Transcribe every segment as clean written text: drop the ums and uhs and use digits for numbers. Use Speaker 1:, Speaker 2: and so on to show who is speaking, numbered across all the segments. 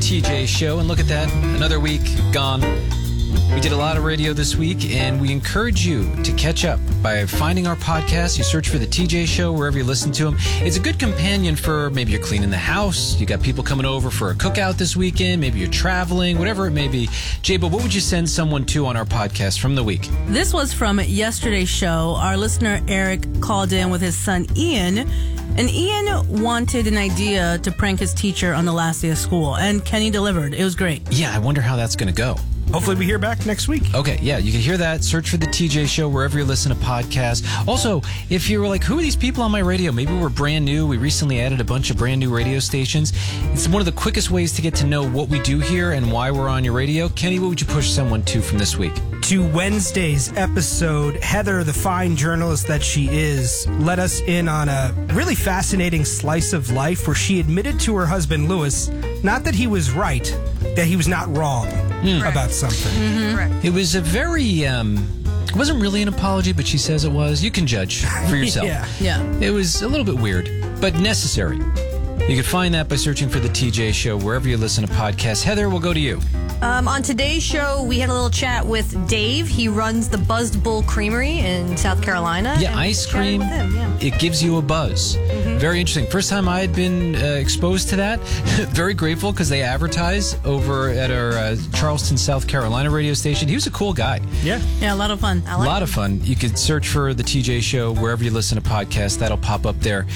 Speaker 1: TJ Show, and look at that, another week gone. We did a lot of radio this week, and we encourage you to catch up by finding our podcast. You search for The TJ Show wherever you listen to them. It's a good companion for maybe you're cleaning the house, you got people coming over for a cookout this weekend, maybe you're traveling, whatever it may be. Jaybo, what would you send someone to on our podcast from the week?
Speaker 2: This was from yesterday's show. Our listener Eric called in with his son Ian, and Ian wanted an idea to prank his teacher on the last day of school, and Kenny delivered. It was great.
Speaker 1: Yeah, I wonder how that's going to go.
Speaker 3: Hopefully we hear back next week.
Speaker 1: Okay, yeah, you can hear that. Search for The TJ Show wherever you listen to podcasts. Also, if you were like, who are these people on my radio? Maybe we're brand new. We recently added a bunch of brand new radio stations. It's one of the quickest ways to get to know what we do here and why we're on your radio. Kenny, what would you push someone to from this week?
Speaker 3: To Wednesday's episode, Heather, the fine journalist that she is, let us in on a really fascinating slice of life where she admitted to her husband, Louis, not that he was right, that he was not wrong about something.
Speaker 2: Mm-hmm.
Speaker 1: It was a very, it wasn't really an apology, but she says it was. You can judge for yourself.
Speaker 2: Yeah.
Speaker 1: It was a little bit weird, but necessary. You can find that by searching for The TJ Show wherever you listen to podcasts. Heather, we'll go to you.
Speaker 4: On today's show, we had a little chat with Dave. He runs the Buzzed Bull Creamery in South Carolina.
Speaker 1: Yeah, ice cream, it gives you a buzz. Mm-hmm. Very interesting. First time I had been exposed to that. Very grateful because they advertise over at our Charleston, South Carolina radio station. He was a cool guy.
Speaker 3: Yeah,
Speaker 2: a lot of fun.
Speaker 1: A lot of fun. You could search for The TJ Show wherever you listen to podcasts. That'll pop up there.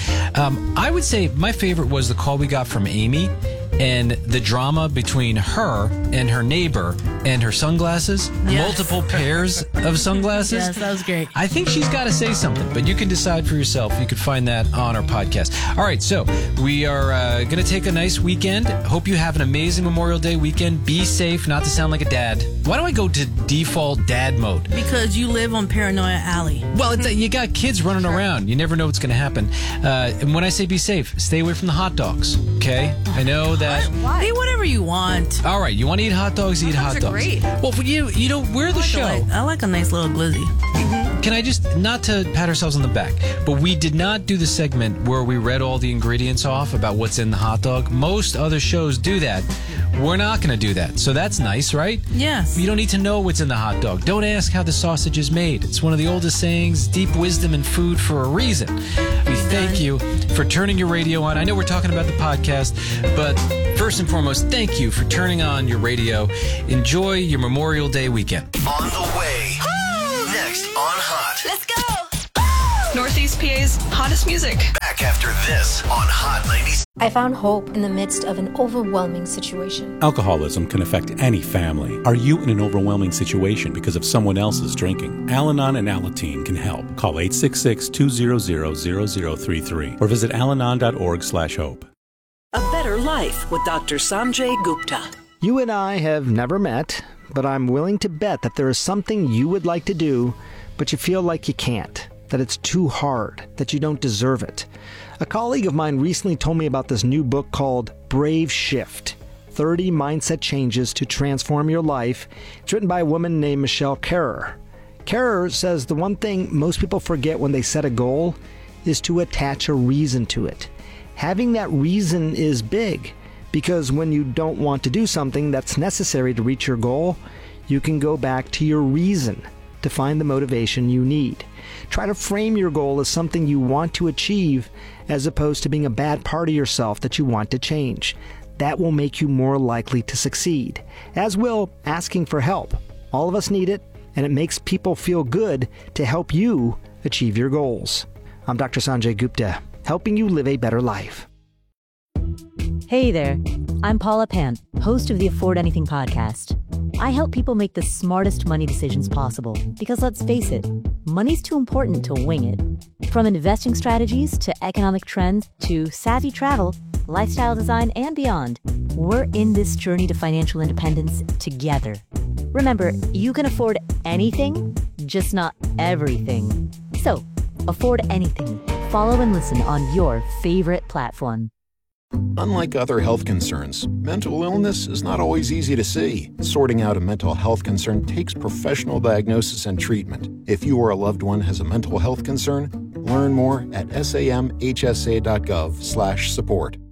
Speaker 1: I would say my favorite was the call we got from Amy and the drama between her and her neighbor and her sunglasses. Yes. Multiple pairs of sunglasses.
Speaker 2: Yes, that was great.
Speaker 1: I think she's got to say something, but you can decide for yourself. You can find that on our podcast. All right, so we are going to take a nice weekend. Hope you have an amazing Memorial Day weekend. Be safe, not to sound like a dad. Why do I go to default dad mode?
Speaker 2: Because you live on Paranoia Alley.
Speaker 1: Well, you got kids running around. You never know what's going to happen. And when I say be safe, stay away from the hot dogs, okay? I know that...
Speaker 4: Why?
Speaker 2: Eat whatever you want.
Speaker 1: All right, you want to eat hot dogs, eat hot dogs.
Speaker 4: Great.
Speaker 1: Well, for you know, we're the show.
Speaker 2: I like a nice little glizzy.
Speaker 4: Mm-hmm.
Speaker 1: Can I just, not to pat ourselves on the back, but we did not do the segment where we read all the ingredients off about what's in the hot dog. Most other shows do that. We're not going to do that. So that's nice, right?
Speaker 2: Yes.
Speaker 1: You don't need to know what's in the hot dog. Don't ask how the sausage is made. It's one of the oldest sayings, deep wisdom in food for a reason. We thank you for turning your radio on. I know we're talking about the podcast, but first and foremost, thank you for turning on your radio. Enjoy your Memorial Day weekend.
Speaker 5: On the way. Next on Hot.
Speaker 4: Let's go.
Speaker 6: Northeast PA's hottest music.
Speaker 5: Back after this on Hot 90s.
Speaker 7: I found hope in the midst of an overwhelming situation.
Speaker 8: Alcoholism can affect any family. Are you in an overwhelming situation because of someone else's drinking? Al-Anon and Alateen can help. Call 866-200-0033 or visit alanon.org/hope.
Speaker 9: A Better Life with Dr. Sanjay Gupta.
Speaker 10: You and I have never met, but I'm willing to bet that there is something you would like to do, but you feel like you can't, that it's too hard, that you don't deserve it. A colleague of mine recently told me about this new book called Brave Shift, 30 Mindset Changes to Transform Your Life. It's written by a woman named Michelle Kerrer. Kerrer says the one thing most people forget when they set a goal is to attach a reason to it. Having that reason is big, because when you don't want to do something that's necessary to reach your goal, you can go back to your reason to find the motivation you need. Try to frame your goal as something you want to achieve as opposed to being a bad part of yourself that you want to change. That will make you more likely to succeed, as will asking for help. All of us need it, and it makes people feel good to help you achieve your goals. I'm Dr. Sanjay Gupta, helping you live a better life.
Speaker 11: Hey there, I'm Paula Pant, host of the Afford Anything podcast. I help people make the smartest money decisions possible because, let's face it, money's too important to wing it. From investing strategies to economic trends to savvy travel, lifestyle design, and beyond, we're in this journey to financial independence together. Remember, you can afford anything, just not everything. So, afford anything. Follow and listen on your favorite platform.
Speaker 12: Unlike other health concerns, mental illness is not always easy to see. Sorting out a mental health concern takes professional diagnosis and treatment. If you or a loved one has a mental health concern, learn more at samhsa.gov/support.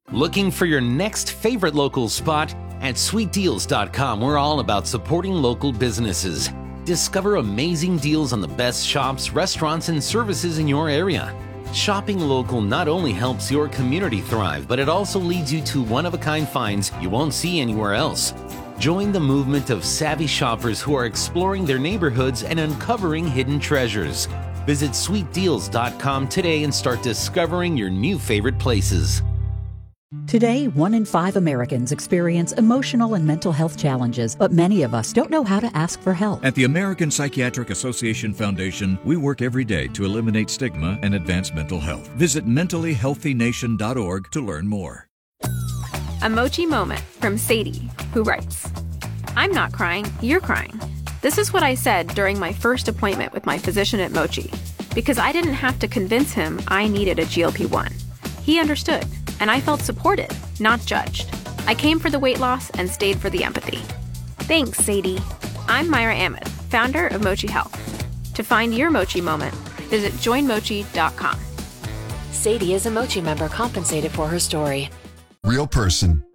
Speaker 13: Looking for your next favorite local spot? At sweetdeals.com, we're all about supporting local businesses. Discover amazing deals on the best shops, restaurants, and services in your area. Shopping local not only helps your community thrive, but it also leads you to one-of-a-kind finds you won't see anywhere else. Join the movement of savvy shoppers who are exploring their neighborhoods and uncovering hidden treasures. Visit sweetdeals.com today and start discovering your new favorite places.
Speaker 14: Today, 1 in 5 Americans experience emotional and mental health challenges, but many of us don't know how to ask for help.
Speaker 15: At the American Psychiatric Association Foundation, we work every day to eliminate stigma and advance mental health. Visit mentallyhealthynation.org to learn more.
Speaker 16: A Mochi moment from Sadie, who writes, I'm not crying, you're crying. This is what I said during my first appointment with my physician at Mochi, because I didn't have to convince him I needed a GLP-1. He understood, and I felt supported, not judged. I came for the weight loss and stayed for the empathy. Thanks, Sadie. I'm Myra Ahmed, founder of Mochi Health. To find your Mochi moment, visit joinmochi.com.
Speaker 17: Sadie is a Mochi member compensated for her story.
Speaker 18: Real person,